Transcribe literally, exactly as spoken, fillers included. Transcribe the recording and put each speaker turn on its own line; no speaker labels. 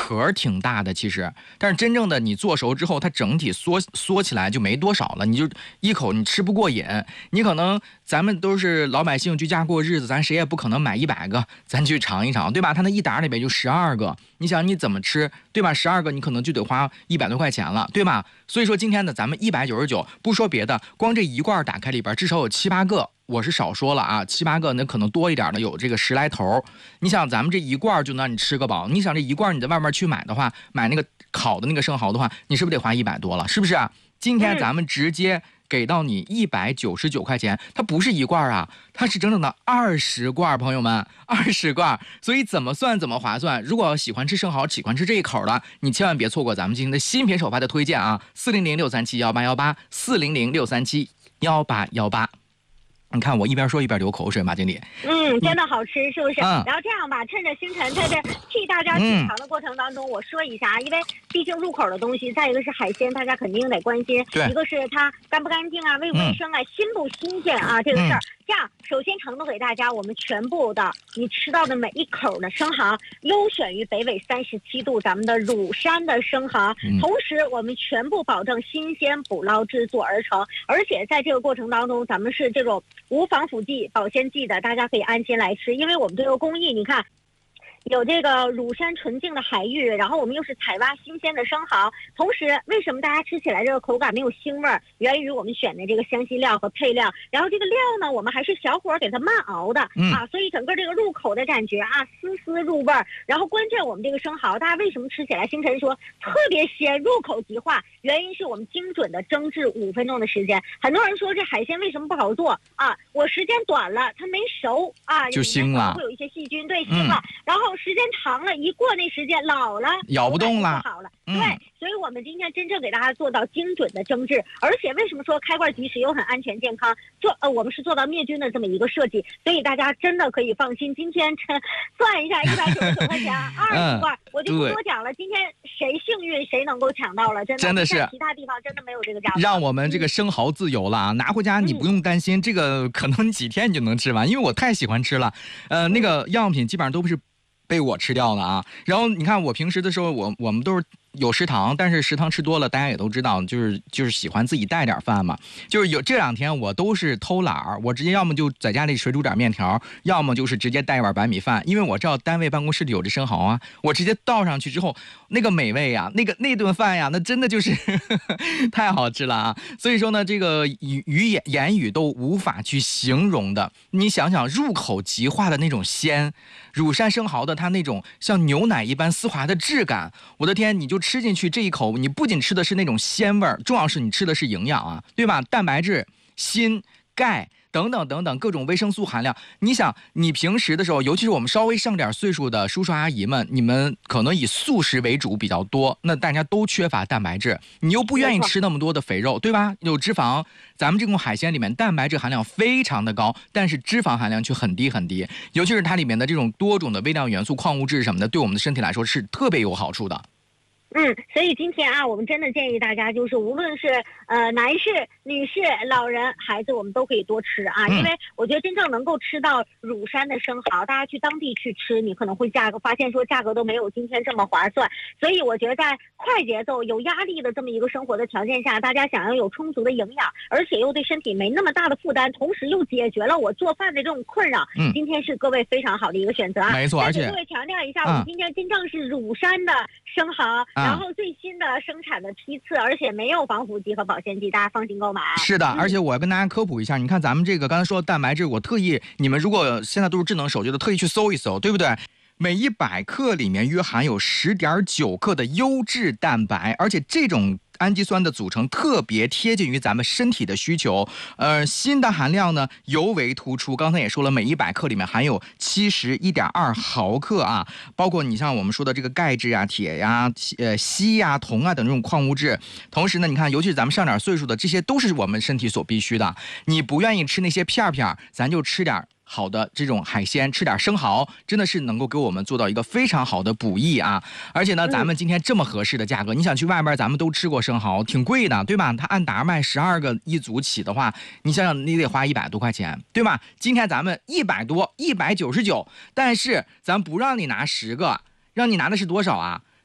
壳挺大的，其实，但是真正的你做熟之后，它整体缩缩起来就没多少了，你就一口你吃不过瘾。你可能咱们都是老百姓居家过日子，咱谁也不可能买一百个，咱去尝一尝，对吧？它那一打里边就十二个，你想你怎么吃，对吧？十二个你可能就得花一百多块钱了，对吧？所以说今天呢，咱们一百九十九，不说别的，光这一罐打开里边至少有七八个。我是少说了啊，七八个那可能多一点的有这个十来头。你想咱们这一罐就能让你吃个饱，你想这一罐你在外面去买的话，买那个烤的那个生蚝的话，你是不是得花一百多了？是不是啊？今天咱们直接给到你一百九十九块钱，它不是一罐啊，它是整整的二十罐，朋友们，二十罐，所以怎么算怎么划算。如果喜欢吃生蚝，喜欢吃这一口的，你千万别错过咱们今天的新品首发的推荐啊，四零零六三七幺八幺八，四零零六三七幺八幺八。你看我一边说一边流口水，马经理。
嗯，真的好吃，是不是？
嗯、
然后这样吧，趁着星辰在这替大家品尝的过程当中，嗯、我说一下啊，因为毕竟入口的东西，再一个是海鲜，大家肯定得关心。
对。
一个是它干不干净啊，卫不卫生啊，嗯、新不新鲜啊，这个事儿。嗯、这样，首先承诺给大家，我们全部的你吃到的每一口的生蚝，优选于北纬三十七度咱们的乳山的生蚝，嗯、同时我们全部保证新鲜捕捞制作而成，而且在这个过程当中，咱们是这种无防腐剂、保鲜剂的，大家可以安心来吃，因为我们这个工艺，你看。有这个乳山纯净的海域，然后我们又是采挖新鲜的生蚝，同时为什么大家吃起来这个口感没有腥味儿？源于我们选的这个香辛料和配料，然后这个料呢，我们还是小火给它慢熬的、嗯、啊，所以整个这个入口的感觉啊，丝丝入味儿。然后关键我们这个生蚝，大家为什么吃起来？星辰说特别鲜，入口即化，原因是我们精准的蒸制五分钟的时间。很多人说这海鲜为什么不好做啊？我时间短了，它没熟啊，
就腥了，
会有一些细菌，对，腥了，嗯、然后。时间长了，一过那时间老了，
咬不动了，
好了，嗯、对，所以我们今天真正给大家做到精准的蒸制，而且为什么说开罐即食又很安全健康？做呃，我们是做到灭菌的这么一个设计，所以大家真的可以放心。今天算一下，一百九十九块钱，二十罐，我就不多讲了。今天谁幸运谁能够抢到了，真的
真的是
其他地方真的没有这个价格。
让我们这个生蚝自由了啊！拿回家你不用担心，嗯、这个可能几天你就能吃完，因为我太喜欢吃了。呃，那个样品基本上都不是。被我吃掉了啊！然后你看，我平时的时候，我我们都是有食堂，但是食堂吃多了，大家也都知道，就是就是喜欢自己带点饭嘛。就是有这两天我都是偷懒儿，我直接要么就在家里水煮点面条，要么就是直接带一碗白米饭，因为我知道单位办公室里有这生蚝啊，我直接倒上去之后，那个美味呀，那个那顿饭呀，那真的就是呵呵太好吃了啊！所以说呢，这个语语言言语都无法去形容的。你想想，入口即化的那种鲜。乳山生蚝的它那种像牛奶一般丝滑的质感，我的天，你就吃进去这一口，你不仅吃的是那种鲜味儿，重要是你吃的是营养啊，对吧？蛋白质、锌、钙等等等等各种维生素含量。你想，你平时的时候，尤其是我们稍微上点岁数的叔叔阿姨们，你们可能以素食为主比较多，那大家都缺乏蛋白质，你又不愿意吃那么多的肥肉，对吧？有脂肪，咱们这种海鲜里面蛋白质含量非常的高，但是脂肪含量却很低很低，尤其是它里面的这种多种的微量元素、矿物质什么的，对我们的身体来说是特别有好处的。
嗯，所以今天啊，我们真的建议大家，就是无论是呃男士、女士、老人、孩子，我们都可以多吃啊，因为我觉得真正能够吃到乳山的生蚝，大家去当地去吃，你可能会价格发现说价格都没有今天这么划算。所以我觉得在快节奏、有压力的这么一个生活的条件下，大家想要有充足的营养，而且又对身体没那么大的负担，同时又解决了我做饭的这种困扰，嗯，今天是各位非常好的一个选择啊。
没错，而且
各位强调一下，我们今天真正是乳山的生蚝。然后最新的生产的批次，而且没有防腐剂和保鲜剂，大家放心购买。
是的，而且我要跟大家科普一下，你看咱们这个刚才说的蛋白质，我特意，你们如果现在都是智能手机的，特意去搜一搜，对不对？每一百克里面约含有十点九克的优质蛋白，而且这种氨基酸的组成特别贴近于咱们身体的需求，呃，锌的含量呢尤为突出。刚才也说了，每一百克里面含有七十一点二毫克啊，包括你像我们说的这个钙质啊、铁呀、呃硒呀、铜啊等这种矿物质。同时呢，你看，尤其是咱们上点岁数的，这些都是我们身体所必须的。你不愿意吃那些片片，咱就吃点好的这种海鲜，吃点生蚝，真的是能够给我们做到一个非常好的补益啊！而且呢，咱们今天这么合适的价格，你想去外边，咱们都吃过生蚝，挺贵的，对吧？它按打卖十二个一组起的话，你想想，你得花一百多块钱，对吧？今天咱们一百多，一百九十九，但是咱不让你拿十个，让你拿的是多少啊？